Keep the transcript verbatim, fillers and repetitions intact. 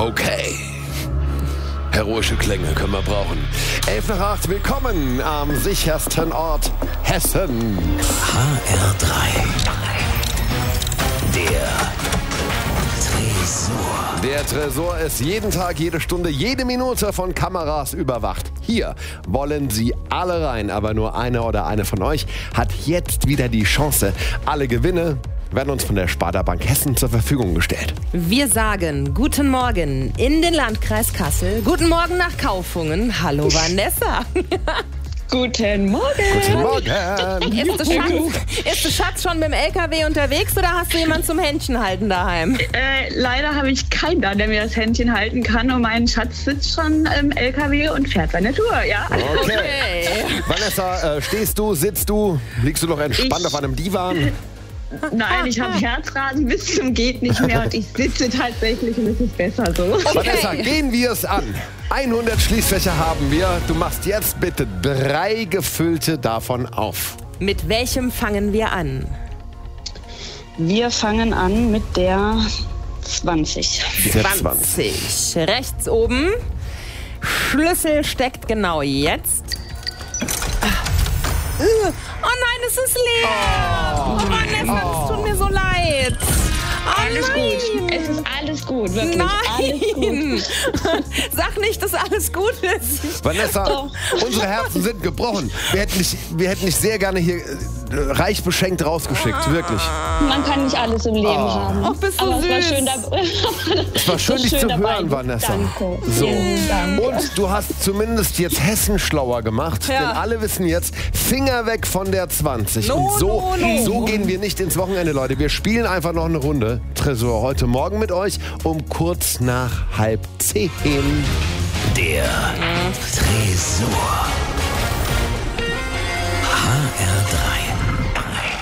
Okay. Heroische Klänge können wir brauchen. elf nach acht, willkommen am sichersten Ort Hessen. H R drei. Der Tresor. Der Tresor ist jeden Tag, jede Stunde, jede Minute von Kameras überwacht. Hier wollen Sie alle rein, aber nur einer oder eine von euch hat jetzt wieder die Chance. Alle Gewinne werden uns von der Sparda Bank Hessen zur Verfügung gestellt. Wir sagen Guten Morgen in den Landkreis Kassel. Guten Morgen nach Kaufungen. Hallo Vanessa. Guten Morgen. Guten Morgen. Ist der, Schatz, ist der Schatz schon mit dem L K W unterwegs oder hast du jemanden zum Händchen halten daheim? Äh, leider habe ich keinen da, der mir das Händchen halten kann und mein Schatz sitzt schon im L K W und fährt seine Tour, ja. Okay. Okay. Vanessa, äh, stehst du, sitzt du, liegst du noch entspannt Ich- auf einem Divan? Nein, ich habe Herzrasen bis zum geht nicht mehr und ich sitze tatsächlich und es ist besser so. Vanessa, gehen wir es an. hundert Schließfächer haben wir. Du machst jetzt bitte drei gefüllte davon auf. Mit welchem fangen wir an? Wir fangen an mit der zwanzig. Der zwanzig. Rechts oben. Schlüssel steckt genau jetzt. Oh nein, es ist leer. Oh, Vanessa, es tut mir so leid. Oh, Alles nein. gut. Es ist alles gut, wirklich. Alles Nein! gut. Sag nicht, dass alles gut ist. Vanessa, Doch. unsere Herzen sind gebrochen. Wir hätten dich, wir hätten dich sehr gerne hier äh, reich beschenkt rausgeschickt, wirklich. Man kann nicht alles im Leben haben. Oh, bist du Aber es war süß. schön, dabei. Es war schön, dich zu hören, Vanessa. Danke. So. Vielen Dank. Und du hast zumindest jetzt Hessen schlauer gemacht, Ja. denn alle wissen jetzt, Finger weg von der zwanzig. No, Und so, no, no. so gehen wir nicht ins Wochenende, Leute. Wir spielen einfach noch eine Runde Tresor heute Morgen mit euch um kurz nach halb zehn. Der Tresor. H R drei.